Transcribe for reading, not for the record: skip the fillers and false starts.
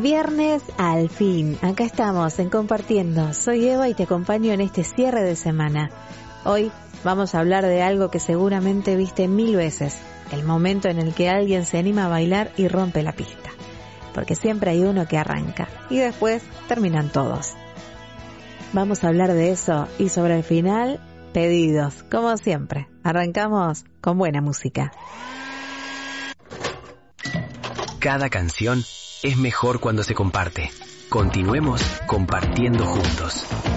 viernes al fin. Acá estamos en Compartiendo. Soy Eva y te acompaño en este cierre de semana. Hoy vamos a hablar de algo que seguramente viste 1000 veces. El momento en el que alguien se anima a bailar y rompe la pista. Porque siempre hay uno que arranca y después terminan todos. Vamos a hablar de eso y sobre el final, pedidos, como siempre. Arrancamos con buena música. Cada canción es mejor cuando se comparte. Continuemos compartiendo juntos.